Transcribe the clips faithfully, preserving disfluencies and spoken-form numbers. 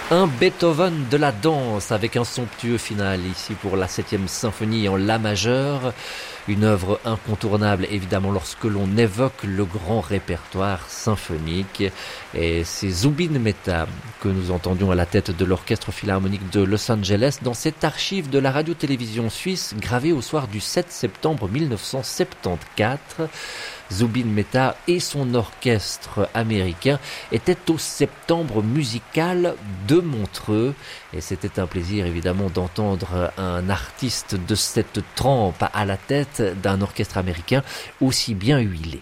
Un Beethoven de la danse avec un somptueux final ici pour la septième symphonie en la majeure. Une œuvre incontournable évidemment lorsque l'on évoque le grand répertoire symphonique. Et c'est Zubin Mehta que nous entendions à la tête de l'Orchestre Philharmonique de Los Angeles dans cette archive de la radio-télévision suisse gravée au soir du sept septembre mille neuf cent soixante-quatorze. Zubin Mehta et son orchestre américain étaient au Septembre musical de Montreux. Et c'était un plaisir évidemment d'entendre un artiste de cette trempe à la tête d'un orchestre américain aussi bien huilé.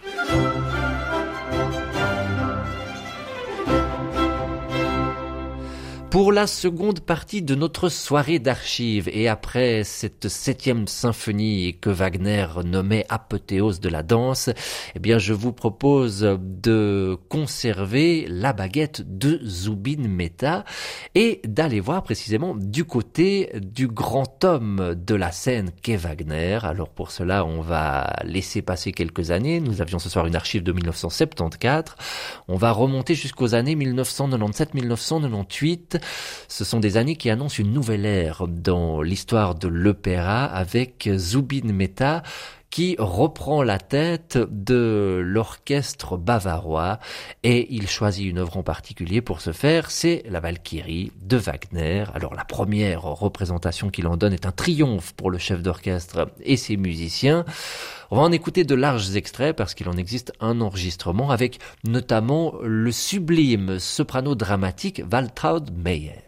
Pour la seconde partie de notre soirée d'archives et après cette septième symphonie que Wagner nommait apothéose de la danse, eh bien je vous propose de conserver la baguette de Zubin Mehta et d'aller voir précisément du côté du grand homme de la scène qu'est Wagner. Alors pour cela, on va laisser passer quelques années. Nous avions ce soir une archive de mille neuf cent soixante-quatorze. On va remonter jusqu'aux années mille neuf cent quatre-vingt-dix-sept mille neuf cent quatre-vingt-dix-huit. Ce sont des années qui annoncent une nouvelle ère dans l'histoire de l'opéra avec Zubin Mehta qui reprend la tête de l'orchestre bavarois et il choisit une œuvre en particulier pour ce faire, c'est la Valkyrie de Wagner. Alors la première représentation qu'il en donne est un triomphe pour le chef d'orchestre et ses musiciens. On va en écouter de larges extraits parce qu'il en existe un enregistrement avec notamment le sublime soprano dramatique Waltraud Meyer.